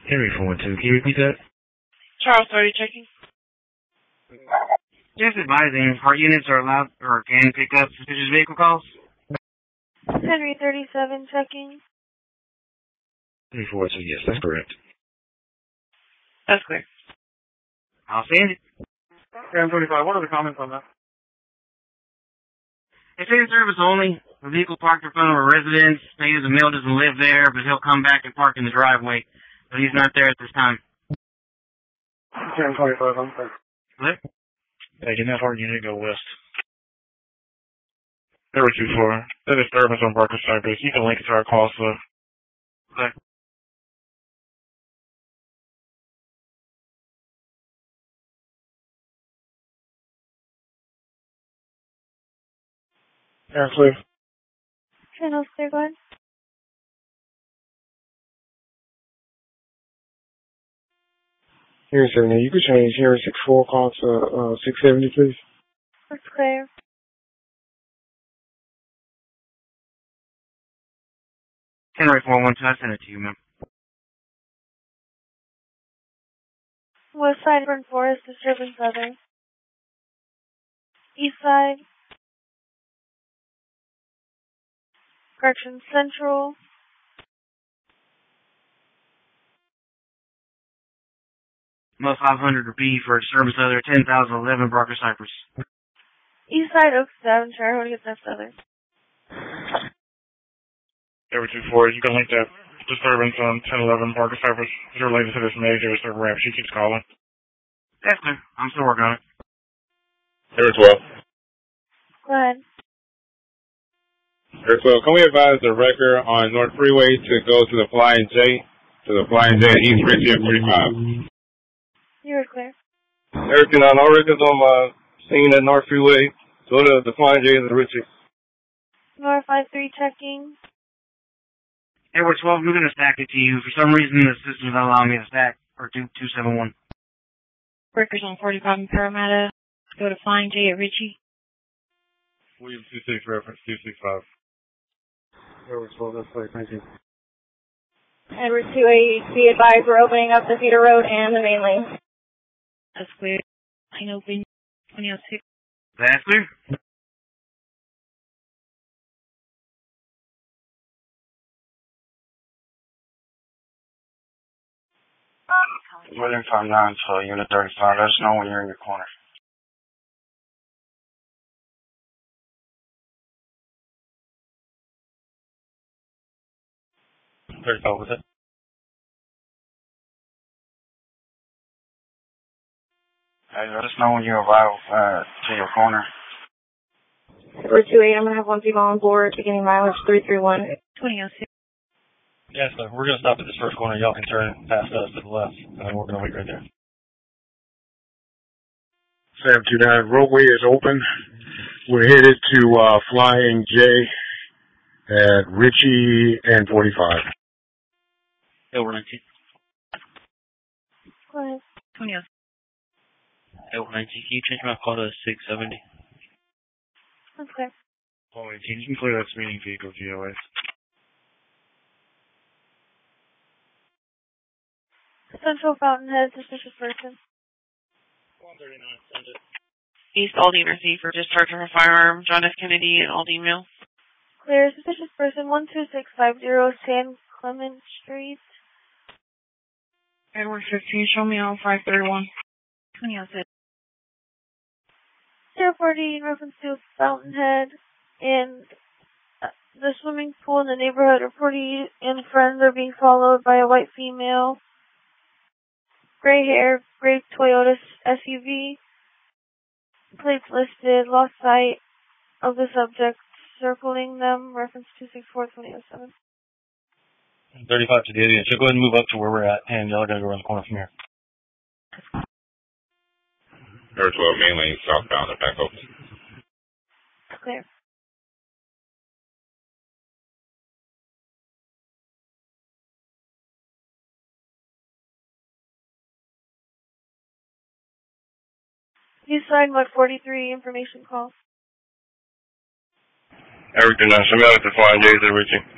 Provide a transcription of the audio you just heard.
Henry 412, can you repeat that? Charles 30 checking. Just advising, our units are allowed or can pick up suspicious vehicle calls. Henry 37 checking. Henry 412, yes, that's correct. That's clear. I'll send it. 1045, what are the comments on that? It says service only. The vehicle parked in front of a residence. Stated the male doesn't live there, but he'll come back and park in the driveway. But he's not there at this time. 1025, I'm sorry. What? Hey, can that hard unit go west? Number 24, the disturbance on Barker Cypress. You can link it to our call, so. Okay. Aaron Cliff. Channel clear, go ahead. Here 70, you could change here 64 call to 670, please. That's clear. Henry 412, I sent it to you, ma'am. West side, Burn Forest, disturbance other. East side. Correction Central. Most 500 repeat for service other 10,011 Barker Cypress. East side, Oak Daventry. I want to get that other. Number 24, you can link that disturbance on 1011 Barker Cypress. It's related to this major server ramp. She keeps calling. That's clear. I'm still working on it. Number 12. Go ahead. Number 12, can we advise the wrecker on North Freeway to go to the Flying J at East Ritchie at 45? You're clear. Everything on all records on my scene at North Freeway. Go to the Flying J at Ritchie. North 53 checking. Edward 12, I'm going to stack it to you. For some reason, the system's not allowing me to stack. Or 271. Workers on 45 in Parramatta. Go to Flying J at Ritchie. William 26, reference 265. Edward 12, that's right, thank you. Edward 280, be advised we're opening up the feeder road and the main lane. That's clear. Line open. 2006. That's clear. William 59 to Unit 35. Let us know when you're in your corner. 35, was it? Hey, let us know when you arrive to your corner. Edward 28, I'm going to have one people on board, beginning mileage 331. 2006. Yes, sir. We're going to stop at this first corner. Y'all can turn past us to the left. And we're going to wait right there. 729, roadway is open. We're headed to Flying J at Ritchie and 45. Edward 19. Go ahead. 2006. Edward 19, can you change my call to 670? That's clear. 18, you can clear that speeding vehicle GOA. Central Fountainhead, suspicious person. 139, send it. East Aldine received for discharge of a firearm. John F. Kennedy and Aldine Mill. Clear, suspicious person, 12650 San Clement Street. Edward 15, show me on 531. 2006. 040 in reference to Fountainhead and the swimming pool in the neighborhood. Reportee and friends are being followed by a white female. Gray hair, gray Toyota SUV. Plates listed, lost sight of the subject, circling them, reference 264-2007. 35 to the idiot. So go ahead and move up to where we're at, and y'all gotta go around the corner from here. Number 12, main lane, southbound and back open. Clear. You signed what 43 information call? Everything else. I'm out at the Flying J's at Ritchie.